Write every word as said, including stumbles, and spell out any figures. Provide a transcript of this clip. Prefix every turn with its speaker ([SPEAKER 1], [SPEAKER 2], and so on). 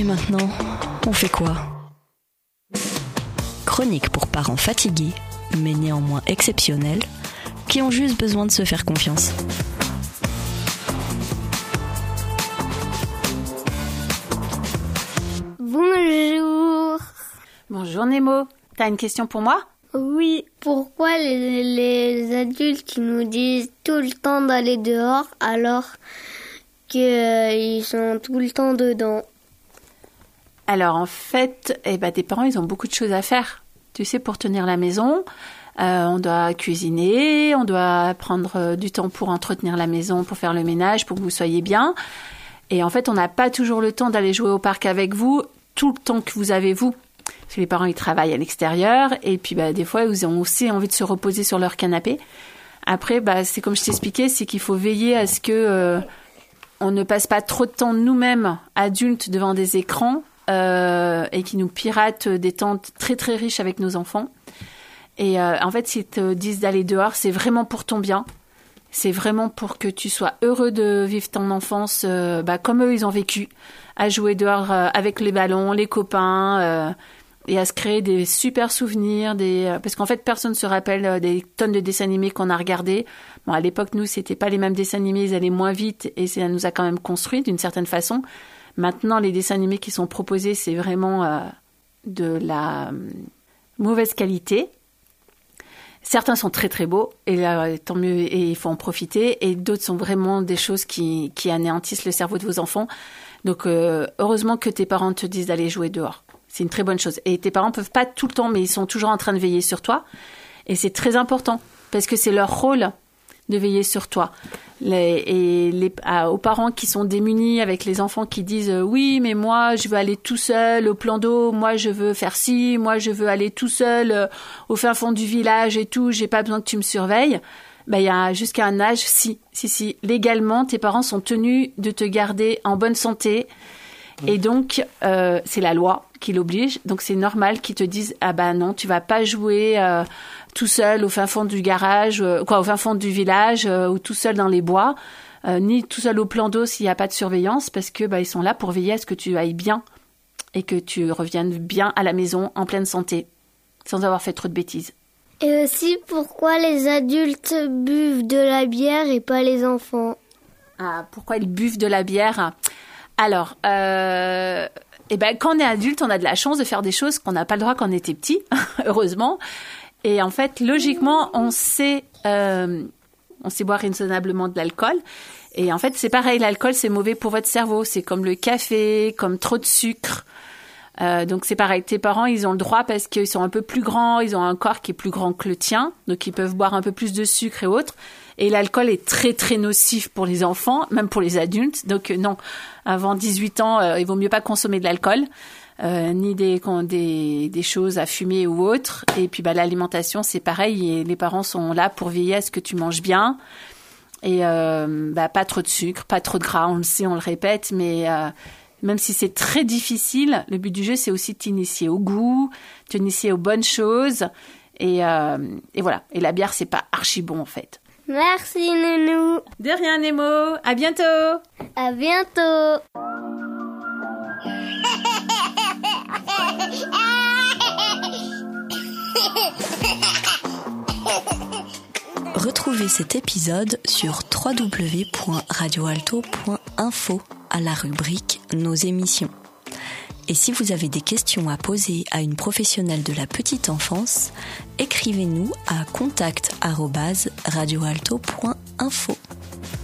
[SPEAKER 1] Et maintenant, on fait quoi ? Chronique pour parents fatigués, mais néanmoins exceptionnels, qui ont juste besoin de se faire confiance.
[SPEAKER 2] Bonjour.
[SPEAKER 3] Bonjour Nemo, t'as une question pour moi ?
[SPEAKER 2] Oui, pourquoi les, les adultes nous disent tout le temps d'aller dehors alors qu'ils euh, sont tout le temps dedans ?
[SPEAKER 3] Alors en fait, eh ben, tes parents, ils ont beaucoup de choses à faire. Tu sais, pour tenir la maison, euh, on doit cuisiner, on doit prendre euh, du temps pour entretenir la maison, pour faire le ménage, pour que vous soyez bien. Et en fait, on n'a pas toujours le temps d'aller jouer au parc avec vous, tout le temps que vous avez vous. Parce que les parents, ils travaillent à l'extérieur. Et puis, bah, des fois, ils ont aussi envie de se reposer sur leur canapé. Après, bah, c'est comme je t'expliquais, c'est qu'il faut veiller à ce que euh, on ne passe pas trop de temps nous-mêmes, adultes, devant des écrans. Euh, et qui nous piratent des temps très très riches avec nos enfants. Et euh, en fait, s'ils te disent d'aller dehors, c'est vraiment pour ton bien. C'est vraiment pour que tu sois heureux de vivre ton enfance euh, bah, comme eux, ils ont vécu, à jouer dehors euh, avec les ballons, les copains, euh, et à se créer des super souvenirs. Des... Euh, parce qu'en fait, personne ne se rappelle euh, des tonnes de dessins animés qu'on a regardés. Bon, à l'époque, nous, c'était pas les mêmes dessins animés, ils allaient moins vite, et ça nous a quand même construit d'une certaine façon. Maintenant, les dessins animés qui sont proposés, c'est vraiment euh, de la euh, mauvaise qualité. Certains sont très très beaux, et là, tant mieux, et il faut en profiter. Et d'autres sont vraiment des choses qui, qui anéantissent le cerveau de vos enfants. Donc, euh, heureusement que tes parents te disent d'aller jouer dehors. C'est une très bonne chose. Et tes parents peuvent pas tout le temps, mais ils sont toujours en train de veiller sur toi. Et c'est très important, parce que c'est leur rôle de veiller sur toi. Les, et les, à, aux parents qui sont démunis avec les enfants qui disent euh, oui mais moi je veux aller tout seul au plan d'eau, moi je veux faire ci, moi je veux aller tout seul euh, au fin fond du village et tout, j'ai pas besoin que tu me surveilles. Ben il y a jusqu'à un âge, si si si légalement tes parents sont tenus de te garder en bonne santé. Et donc, euh, c'est la loi qui l'oblige. Donc, c'est normal qu'ils te disent « Ah ben non, tu vas pas jouer euh, tout seul au fin fond du garage, euh, quoi, au fin fond du village, euh, ou tout seul dans les bois, euh, ni tout seul au plan d'eau s'il n'y a pas de surveillance, parce que bah, ils sont là pour veiller à ce que tu ailles bien et que tu reviennes bien à la maison en pleine santé, sans avoir fait trop de bêtises. »
[SPEAKER 2] Et aussi, pourquoi les adultes buvent de la bière et pas les enfants ?
[SPEAKER 3] Ah, pourquoi ils buvent de la bière ? Alors, euh, eh ben, quand on est adulte, on a de la chance de faire des choses qu'on n'a pas le droit quand on était petit, heureusement. Et en fait, logiquement, on sait, euh, on sait boire raisonnablement de l'alcool. Et en fait, c'est pareil, l'alcool, c'est mauvais pour votre cerveau. C'est comme le café, comme trop de sucre. Euh, donc, c'est pareil. Tes parents, ils ont le droit parce qu'ils sont un peu plus grands, ils ont un corps qui est plus grand que le tien. Donc, ils peuvent boire un peu plus de sucre et autres. Et l'alcool est très, très nocif pour les enfants, même pour les adultes. Donc, euh, non, avant dix-huit ans, euh, il vaut mieux pas consommer de l'alcool, euh, ni des, des, des choses à fumer ou autres. Et puis, bah, l'alimentation, c'est pareil. Et les parents sont là pour veiller à ce que tu manges bien. Et euh, bah, pas trop de sucre, pas trop de gras, on le sait, on le répète. Mais euh, même si c'est très difficile, le but du jeu, c'est aussi de t'initier au goût, de t'initier aux bonnes choses. Et, euh, et voilà. Et la bière, c'est pas archi bon, en fait.
[SPEAKER 2] Merci Nounou.
[SPEAKER 3] De rien Nemo, à bientôt.
[SPEAKER 2] À bientôt.
[SPEAKER 1] Retrouvez cet épisode sur w w w point radio alto point info à la rubrique Nos émissions. Et si vous avez des questions à poser à une professionnelle de la petite enfance, écrivez-nous à contact arobase radio alto point info.